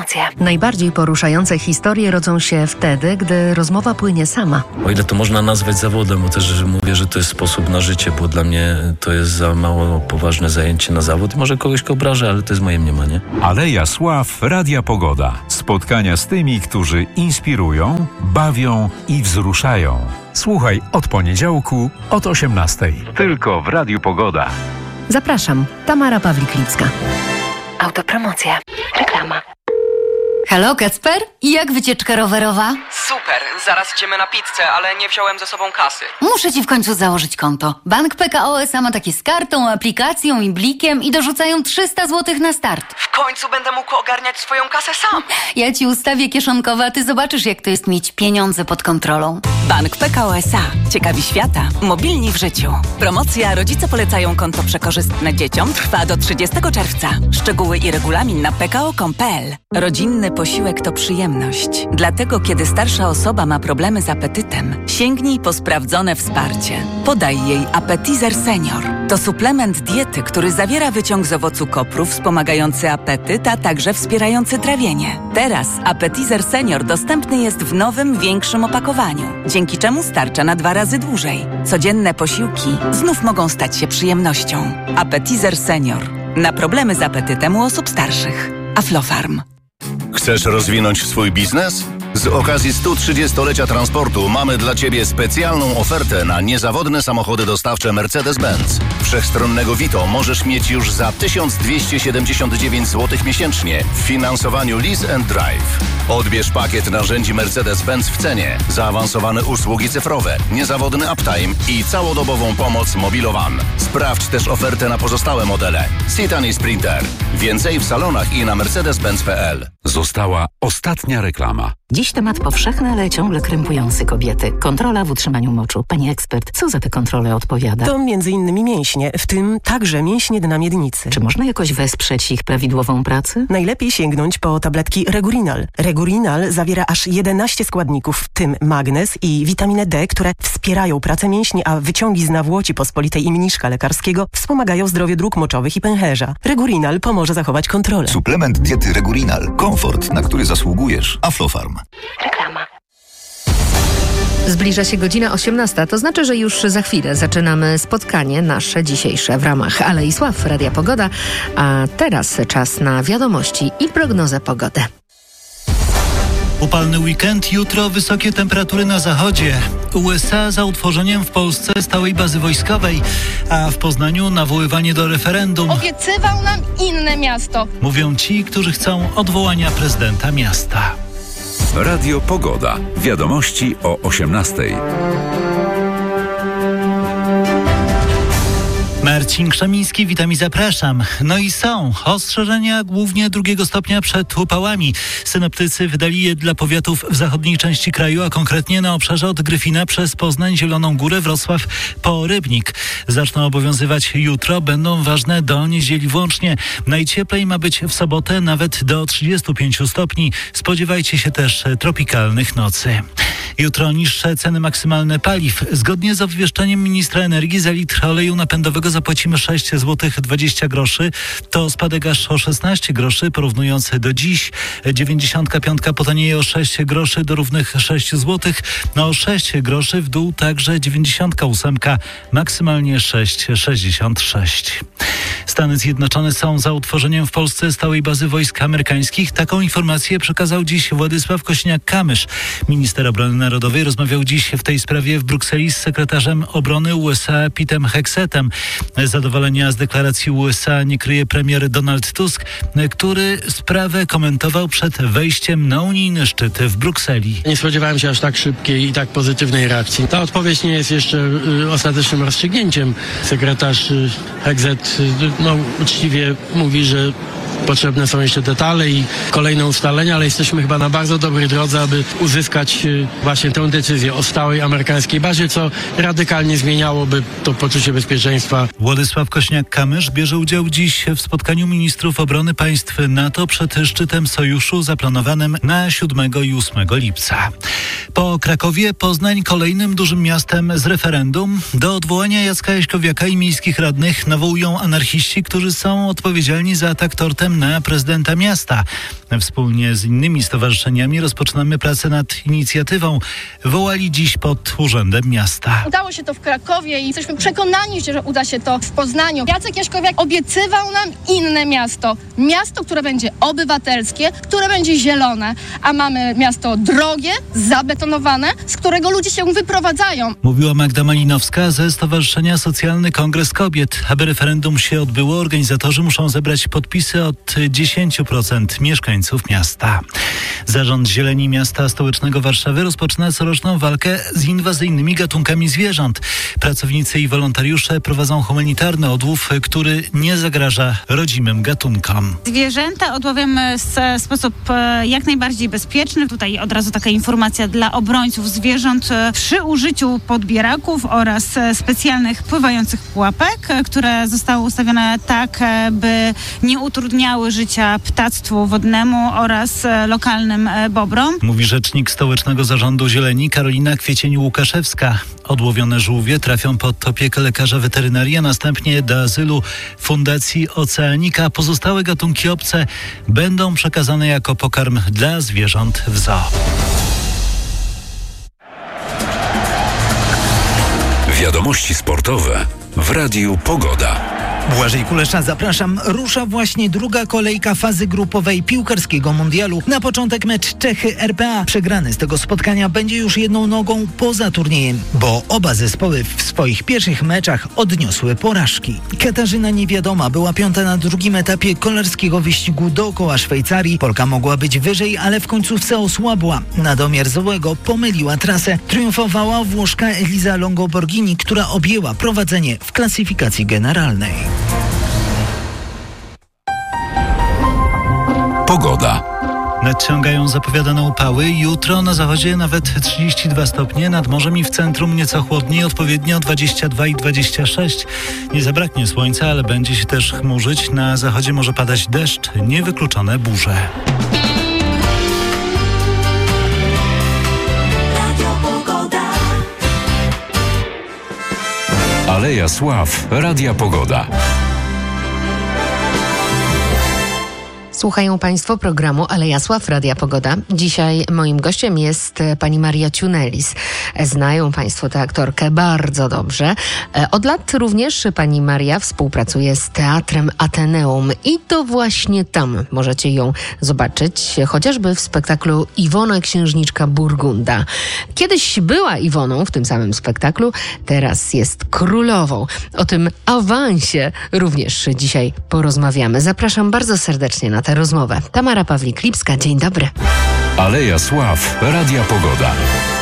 Autopromocje. Najbardziej poruszające historie rodzą się wtedy, gdy rozmowa płynie sama. O ile to można nazwać zawodem, bo też mówię, że to jest sposób na życie, bo dla mnie to jest za mało poważne zajęcie na zawód. Może kogoś obrażę, ale to jest moje mniemanie. Aleja Sław, Radia Pogoda. Spotkania z tymi, którzy inspirują, bawią i wzruszają. Słuchaj od poniedziałku od 18:00. Tylko w Radiu Pogoda. Zapraszam, Tamara Pawlik-Lipska. Autopromocja. Reklama. Halo, Kacper? Jak wycieczka rowerowa? Super, zaraz idziemy na pizzę, ale nie wziąłem ze sobą kasy. Muszę ci w końcu założyć konto. Bank PKO SA ma takie z kartą, aplikacją i blikiem i dorzucają 300 zł na start. W końcu będę mógł ogarniać swoją kasę sam. Ja ci ustawię kieszonkowe, a ty zobaczysz, jak to jest mieć pieniądze pod kontrolą. Bank PKO SA. Ciekawi świata. Mobilni w życiu. Promocja Rodzice polecają konto przekorzystne dzieciom trwa do 30 czerwca. Szczegóły i regulamin na pko.com.pl. Rodzinny posiłek to przyjemność. Dlatego, kiedy starsza osoba ma problemy z apetytem, sięgnij po sprawdzone wsparcie. Podaj jej Appetizer Senior. To suplement diety, który zawiera wyciąg z owocu kopru wspomagający apetyt, a także wspierający trawienie. Teraz Appetizer Senior dostępny jest w nowym, większym opakowaniu, dzięki czemu starcza na 2 razy dłużej. Codzienne posiłki znów mogą stać się przyjemnością. Appetizer Senior. Na problemy z apetytem u osób starszych. Aflofarm. Chcesz rozwinąć swój biznes? Z okazji 130-lecia transportu mamy dla Ciebie specjalną ofertę na niezawodne samochody dostawcze Mercedes-Benz. Wszechstronnego Vito możesz mieć już za 1279 zł miesięcznie w finansowaniu Lease and Drive. Odbierz pakiet narzędzi Mercedes-Benz w cenie, zaawansowane usługi cyfrowe, niezawodny uptime i całodobową pomoc Mobilowan. Sprawdź też ofertę na pozostałe modele. Citan i Sprinter. Więcej w salonach i na mercedes-benz.pl. Została ostatnia reklama. Dziś temat powszechny, ale ciągle krępujący kobiety. Kontrola w utrzymaniu moczu. Pani ekspert, co za te kontrole odpowiada? To m.in. mięśnie, w tym także mięśnie dna miednicy. Czy można jakoś wesprzeć ich prawidłową pracę? Najlepiej sięgnąć po tabletki Regurinal. Regurinal zawiera aż 11 składników, w tym magnez i witaminę D, które wspierają pracę mięśni, a wyciągi z nawłoci pospolitej i mniszka lekarskiego wspomagają zdrowie dróg moczowych i pęcherza. Regurinal pomoże zachować kontrolę. Suplement diety Regurinal. Komfort, na który zasługujesz. Aflofarm. Reklama. Zbliża się godzina 18, to znaczy, że już za chwilę zaczynamy spotkanie nasze dzisiejsze w ramach Alei Sław Radia Pogoda, a teraz czas na wiadomości i prognozę pogody. Upalny weekend, jutro wysokie temperatury na zachodzie. USA za utworzeniem w Polsce stałej bazy wojskowej, a w Poznaniu nawoływanie do referendum. Obiecywał nam inne miasto. Mówią ci, którzy chcą odwołania prezydenta miasta. Radio Pogoda. Wiadomości o 18:00. Marcin Krzemiński, witam i zapraszam. No i są ostrzeżenia głównie 2 stopnia przed upałami. Synoptycy wydali je dla powiatów w zachodniej części kraju, a konkretnie na obszarze od Gryfina przez Poznań, Zieloną Górę, Wrocław po Rybnik. Zaczną obowiązywać jutro, będą ważne do niedzieli włącznie. Najcieplej ma być w sobotę nawet do 35 stopni. Spodziewajcie się też tropikalnych nocy. Jutro niższe ceny maksymalne paliw. Zgodnie z obwieszczeniem ministra energii za litr oleju napędowego zapłacimy 6 zł 20 groszy. To spadek aż o 16 groszy porównując do dziś. 95 potanieje o 6 groszy do równych 6 zł. No o 6 groszy w dół także 98, maksymalnie 6,66. Stany Zjednoczone są za utworzeniem w Polsce stałej bazy wojsk amerykańskich. Taką informację przekazał dziś Władysław Kosiniak-Kamysz. Minister obrony narodowej rozmawiał dziś w tej sprawie w Brukseli z sekretarzem obrony USA Petem Hexetem. Zadowolenia z deklaracji USA nie kryje premier Donald Tusk, który sprawę komentował przed wejściem na unijny szczyt w Brukseli. Nie spodziewałem się aż tak szybkiej i tak pozytywnej reakcji. Ta odpowiedź nie jest jeszcze ostatecznym rozstrzygnięciem. Sekretarz Hexet uczciwie mówi, że potrzebne są jeszcze detale i kolejne ustalenia, ale jesteśmy chyba na bardzo dobrej drodze, aby uzyskać właśnie tę decyzję o stałej amerykańskiej bazie, co radykalnie zmieniałoby to poczucie bezpieczeństwa. Władysław Kosiniak-Kamysz bierze udział dziś w spotkaniu ministrów obrony państw NATO przed szczytem sojuszu zaplanowanym na 7 i 8 lipca. Po Krakowie Poznań kolejnym dużym miastem z referendum. Do odwołania Jacka Jaśkowiaka i miejskich radnych nawołują anarchiści, którzy są odpowiedzialni za atak tortem kandydatem na prezydenta miasta. Wspólnie z innymi stowarzyszeniami rozpoczynamy pracę nad inicjatywą. Wołali dziś pod Urzędem Miasta. Udało się to w Krakowie i jesteśmy przekonani, że uda się to w Poznaniu. Jacek Jaśkowiak obiecywał nam inne miasto. Miasto, które będzie obywatelskie, które będzie zielone. A mamy miasto drogie, zabetonowane, z którego ludzie się wyprowadzają. Mówiła Magda Malinowska ze Stowarzyszenia Socjalny Kongres Kobiet. Aby referendum się odbyło, organizatorzy muszą zebrać podpisy od 10% mieszkańców miasta. Zarząd Zieleni Miasta Stołecznego Warszawy rozpoczyna coroczną walkę z inwazyjnymi gatunkami zwierząt. Pracownicy i wolontariusze prowadzą humanitarny odłów, który nie zagraża rodzimym gatunkom. Zwierzęta odławiamy w sposób jak najbardziej bezpieczny. Tutaj od razu taka informacja dla obrońców zwierząt. Przy użyciu podbieraków oraz specjalnych pływających pułapek, które zostały ustawione tak, by nie utrudniały życia ptactwu wodnemu oraz lokalnym bobrom. Mówi rzecznik Stołecznego Zarządu Zieleni Karolina Kwiecień-Łukaszewska. Odłowione żółwie trafią pod opiekę lekarza weterynarii, a następnie do azylu Fundacji Oceanika. Pozostałe gatunki obce będą przekazane jako pokarm dla zwierząt w zoo. Wiadomości sportowe w Radiu Pogoda. Błażej Kulesza, zapraszam. Rusza właśnie druga kolejka fazy grupowej piłkarskiego mundialu. Na początek mecz Czechy-RPA. Przegrany z tego spotkania będzie już jedną nogą poza turniejem, bo oba zespoły w swoich pierwszych meczach odniosły porażki. Katarzyna Niewiadoma była piąta na drugim etapie kolarskiego wyścigu dookoła Szwajcarii. Polka mogła być wyżej, ale w końcówce osłabła. Na domiar złego pomyliła trasę. Triumfowała Włoszka Elisa Longo-Borghini, która objęła prowadzenie w klasyfikacji generalnej. Pogoda. Nadciągają zapowiadane upały. Jutro na zachodzie nawet 32 stopnie, nad morzem i w centrum nieco chłodniej, odpowiednio 22 i 26. Nie zabraknie słońca, ale będzie się też chmurzyć. Na zachodzie może padać deszcz, niewykluczone burze. Aleja Sław, Radia Pogoda. Słuchają Państwo programu Aleja Sław, Radia Pogoda. Dzisiaj moim gościem jest pani Maria Ciunelis. Znają Państwo tę aktorkę bardzo dobrze. Od lat również pani Maria współpracuje z Teatrem Ateneum i to właśnie tam możecie ją zobaczyć, chociażby w spektaklu Iwona Księżniczka Burgunda. Kiedyś była Iwoną w tym samym spektaklu, teraz jest królową. O tym awansie również dzisiaj porozmawiamy. Zapraszam bardzo serdecznie na tę rozmowę. Tamara Pawlik-Lipska, dzień dobry. Aleja Sław, Radia Pogoda.